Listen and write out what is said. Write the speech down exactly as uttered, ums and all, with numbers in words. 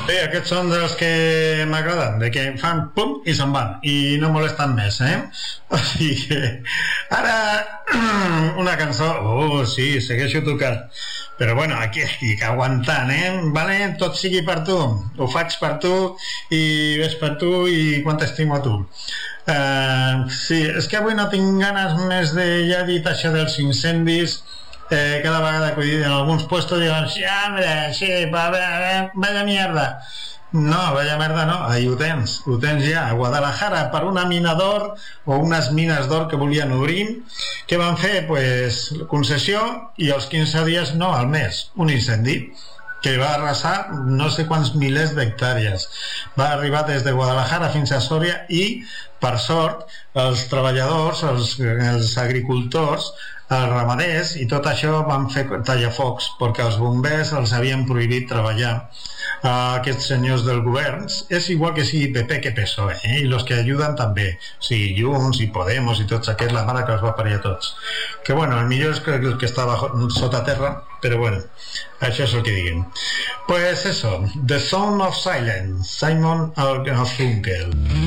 Bé, aquests són dels que m'agraden, de que fan pum i se'n van, i no molesten més, eh? O sigui que... Ara, una cançó... Oh, sí, segueixo tocant. Però bueno, aquí estic aguantant, eh? Vale? Tot sigui per tu. Ho faig per tu i ves per tu i quan t'estimo a tu. Uh, sí, és que avui no tinc ganes més de... Ja he dit això dels incendis. Eh, cada vegada que en alguns puestos diuen sí, hombre, sí, pa, vaya, vaya mierda. No, vaya merda no, ahí ho tens, ho tens ja. A Guadalajara, per una mina d'or o unes mines d'or que volien obrir, què van fer? Pues concessió i als quinze dies, no, al mes, un incendi que va arrasar no sé quants milers d'hectàrees. Va arribar des de Guadalajara fins a Sòria i, per sort, els treballadors, els, els agricultors, els ramaders i tot això van fer tallafocs perquè els bombers els havien prohibit treballar. Uh, aquests senyors del govern és igual que sigui P P que P S O E, eh? I els que ajuden també, o sigui, Junts i Podemos i tots aquests, la mare que els va parir a tots, que bueno, el millor és que el que està bajo, sota terra, però bueno, això és el que diguem. Pues eso, The Sound of Silence, Simon Garfunkel.